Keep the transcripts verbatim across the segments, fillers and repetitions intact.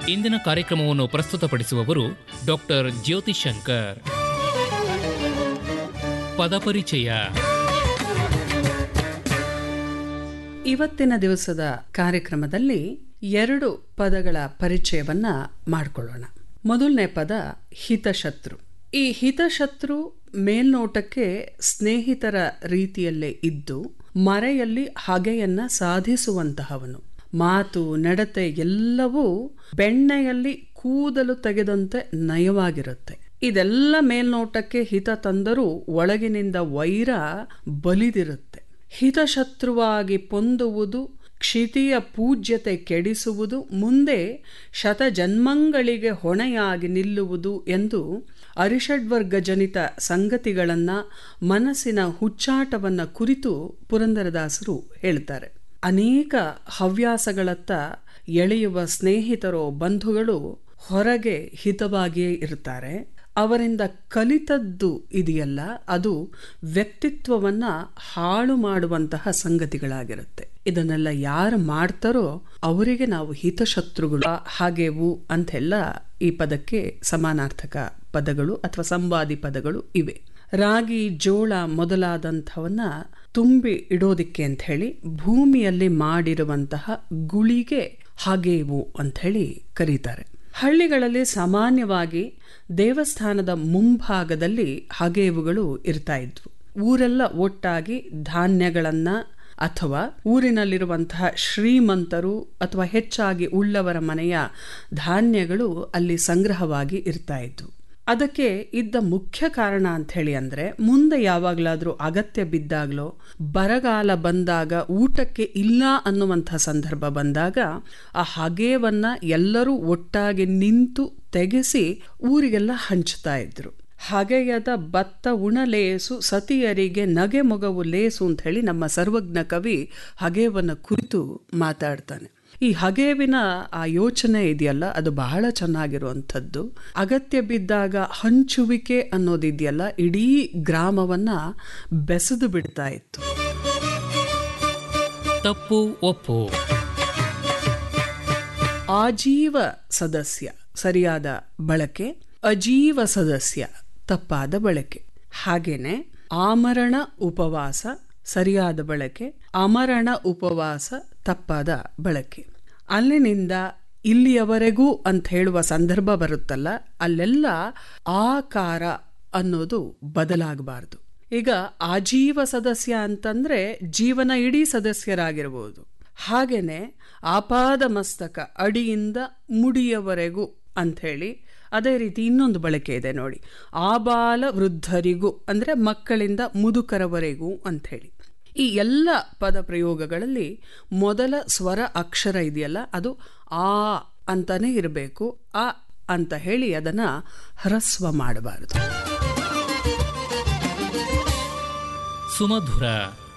ಇಂದಿನ ಕಾರ್ಯಕ್ರಮವನ್ನು ಪ್ರಸ್ತುತಪಡಿಸುವವರು ಡಾಕ್ಟರ್ ಜ್ಯೋತಿ ಶಂಕರ್. ಪದಪರಿಚಯ. ಇವತ್ತಿನ ದಿವಸದ ಕಾರ್ಯಕ್ರಮದಲ್ಲಿ ಎರಡು ಪದಗಳ ಪರಿಚಯವನ್ನ ಮಾಡಿಕೊಳ್ಳೋಣ. ಮೊದಲನೇ ಪದ ಹಿತಶತ್ರು. ಈ ಹಿತಶತ್ರು ಮೇಲ್ನೋಟಕ್ಕೆ ಸ್ನೇಹಿತರ ರೀತಿಯಲ್ಲೇ ಇದ್ದು ಮರೆಯಲ್ಲಿ ಹಗೆಯನ್ನ ಸಾಧಿಸುವಂತಹವನು. ಮಾತು ನಡತೆ ಎಲ್ಲವೂ ಬೆಣ್ಣೆಯಲ್ಲಿ ಕೂದಲು ತೆಗೆದಂತೆ ನಯವಾಗಿರುತ್ತೆ. ಇದೆಲ್ಲ ಮೇಲ್ನೋಟಕ್ಕೆ ಹಿತ ತಂದರೂ ಒಳಗಿನಿಂದ ವೈರ ಬಲಿದಿರುತ್ತೆ. ಹಿತಶತ್ರುವಾಗಿ ಪೊಂದುವುದು, ಕ್ಷಿತಿಯ ಪೂಜ್ಯತೆ ಕೆಡಿಸುವುದು, ಮುಂದೆ ಶತಜನ್ಮಗಳಿಗೆ ಹೊಣೆಯಾಗಿ ನಿಲ್ಲುವುದು ಎಂದು ಅರಿಷಡ್ವರ್ಗ ಜನಿತ ಸಂಗತಿಗಳನ್ನು, ಮನಸ್ಸಿನ ಹುಚ್ಚಾಟವನ್ನು ಕುರಿತು ಪುರಂದರದಾಸರು ಹೇಳ್ತಾರೆ. ಅನೇಕ ಹವ್ಯಾಸಗಳತ್ತ ಎಳೆಯುವ ಸ್ನೇಹಿತರೋ ಬಂಧುಗಳು ಹೊರಗೆ ಹಿತವಾಗಿಯೇ ಇರ್ತಾರೆ. ಅವರಿಂದ ಕಲಿತದ್ದು ಇದೆಯಲ್ಲ, ಅದು ವ್ಯಕ್ತಿತ್ವವನ್ನ ಹಾಳು ಮಾಡುವಂತಹ ಸಂಗತಿಗಳಾಗಿರುತ್ತೆ. ಇದನ್ನೆಲ್ಲ ಯಾರು ಮಾಡ್ತಾರೋ ಅವರಿಗೆ ನಾವು ಹಿತಶತ್ರುಗಳು. ಹಾಗೆವು ಅಂತೆಲ್ಲ ಈ ಪದಕ್ಕೆ ಸಮಾನಾರ್ಥಕ ಪದಗಳು ಅಥವಾ ಸಂವಾದಿ ಪದಗಳು ಇವೆ. ರಾಗಿ, ಜೋಳ ಮೊದಲಾದಂಥವನ್ನ ತುಂಬಿ ಇಡೋದಿಕ್ಕೆ ಅಂತ ಹೇಳಿ ಭೂಮಿಯಲ್ಲಿ ಮಾಡಿರುವಂತಹ ಗುಳಿಗೆ ಹಾಗೆವು ಅಂತ ಹೇಳಿ ಕರೀತಾರೆ. ಹಳ್ಳಿಗಳಲ್ಲಿ ಸಾಮಾನ್ಯವಾಗಿ ದೇವಸ್ಥಾನದ ಮುಂಭಾಗದಲ್ಲಿ ಹಗೆವುಗಳು ಇರ್ತಾ ಇದ್ವು. ಊರೆಲ್ಲ ಒಟ್ಟಾಗಿ ಧಾನ್ಯಗಳನ್ನ ಅಥವಾ ಊರಿನಲ್ಲಿರುವಂತಹ ಶ್ರೀಮಂತರು ಅಥವಾ ಹೆಚ್ಚಾಗಿ ಉಳ್ಳವರ ಮನೆಯ ಧಾನ್ಯಗಳು ಅಲ್ಲಿ ಸಂಗ್ರಹವಾಗಿ ಇರ್ತಾ ಇದ್ವು. ಅದಕ್ಕೆ ಇದ್ದ ಮುಖ್ಯ ಕಾರಣ ಅಂತ ಹೇಳಿ ಅಂದ್ರೆ, ಮುಂದೆ ಯಾವಾಗಲಾದ್ರೂ ಅಗತ್ಯ ಬಿದ್ದಾಗ್ಲೋ, ಬರಗಾಲ ಬಂದಾಗ, ಊಟಕ್ಕೆ ಇಲ್ಲ ಅನ್ನುವಂಥ ಸಂದರ್ಭ ಬಂದಾಗ ಆ ಹಗೆವನ್ನ ಎಲ್ಲರೂ ಒಟ್ಟಾಗಿ ನಿಂತು ತೆಗೆಸಿ ಊರಿಗೆಲ್ಲ ಹಂಚ್ತಾ ಇದ್ರು. ಹಗೆಯದ ಭತ್ತ ಉಣಲೇಸು ಸತಿಯರಿಗೆ ನಗೆ ಮೊಗವು ಲೇಸು ಅಂತ ಹೇಳಿ ನಮ್ಮ ಸರ್ವಜ್ಞ ಕವಿ ಹಗೆವನ್ನ ಕುರಿತು ಮಾತಾಡ್ತಾನೆ. ಈ ಹಗೆವಿನ ಆ ಯೋಚನೆ ಇದೆಯಲ್ಲ, ಅದು ಬಹಳ ಚೆನ್ನಾಗಿರುವಂಥದ್ದು. ಅಗತ್ಯ ಬಿದ್ದಾಗ ಹಂಚುವಿಕೆ ಅನ್ನೋದಿದೆಯಲ್ಲ, ಇಡೀ ಗ್ರಾಮವನ್ನ ಬೆಸೆದು ಬಿಡ್ತಾ ಇತ್ತು. ತಪ್ಪು ಒಪ್ಪು. ಆಜೀವ ಸದಸ್ಯ ಸರಿಯಾದ ಬಳಕೆ, ಅಜೀವ ಸದಸ್ಯ ತಪ್ಪಾದ ಬಳಕೆ. ಹಾಗೇನೆ ಆಮರಣ ಉಪವಾಸ ಸರಿಯಾದ ಬಳಕೆ, ಅಮರಣ ಉಪವಾಸ ತಪ್ಪಾದ ಬಳಕೆ. ಅಲ್ಲಿನಿಂದ ಇಲ್ಲಿಯವರೆಗೂ ಅಂತ ಹೇಳುವ ಸಂದರ್ಭ ಬರುತ್ತಲ್ಲ, ಅಲ್ಲೆಲ್ಲ ಆಕಾರ ಅನ್ನೋದು ಬದಲಾಗಬಾರ್ದು. ಈಗ ಆಜೀವ ಸದಸ್ಯ ಅಂತಂದ್ರೆ ಜೀವನ ಇಡೀ ಸದಸ್ಯರಾಗಿರ್ಬೋದು. ಹಾಗೇನೆ ಆಪಾದ ಮಸ್ತಕ ಅಡಿಯಿಂದ ಮುಡಿಯವರೆಗೂ ಅಂಥೇಳಿ ಅದೇ ರೀತಿ ಇನ್ನೊಂದು ಬಳಕೆ ಇದೆ ನೋಡಿ, ಆಬಾಲ ವೃದ್ಧರಿಗೂ ಅಂದ್ರೆ ಮಕ್ಕಳಿಂದ ಮುದುಕರವರೆಗೂ ಅಂಥೇಳಿ. ಈ ಎಲ್ಲ ಪದ ಪ್ರಯೋಗಗಳಲ್ಲಿ ಮೊದಲ ಸ್ವರ ಅಕ್ಷರ ಇದೆಯಲ್ಲ, ಅದು ಆ ಅಂತಾನೆ ಇರಬೇಕು. ಅ ಅಂತ ಹೇಳಿ ಅದನ್ನ ಹ್ರಸ್ವ ಮಾಡಬಾರದು. ಸುಮಧುರ.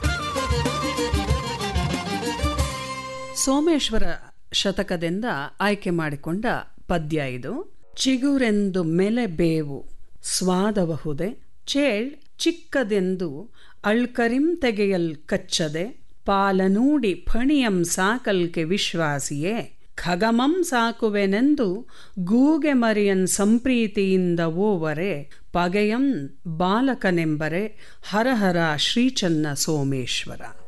ಸೋಮೇಶ್ವರ ಶತಕದಿಂದ ಆಯ್ಕೆ ಮಾಡಿಕೊಂಡ ಪದ್ಯ ಇದು. ಚಿಗುರೆಂದು ಮೆಲೆ ಬೇವು ಸ್ವಾದಬಹುದೆ, ಚೇಳ್ ಚಿಕ್ಕದೆಂದು ಅಳ್ಕರಿಂ ತೆಗೆಯಲ್ ಕಚ್ಚದೆ, ಪಾಲನೂಡಿ ಫಣಿಯಂ ಸಾಕಲ್ಕೆ ವಿಶ್ವಾಸಿಯೇ, ಖಗಮಂ ಸಾಕುವೆನೆಂದು ಗೂಗೆ ಮರಿಯನ್ ಸಂಪ್ರೀತಿಯಿಂದ ಓವರೆ, ಪಗೆಯಂ ಬಾಲಕನೆಂಬರೆ ಹರಹರ ಶ್ರೀಚನ್ನ ಸೋಮೇಶ್ವರ.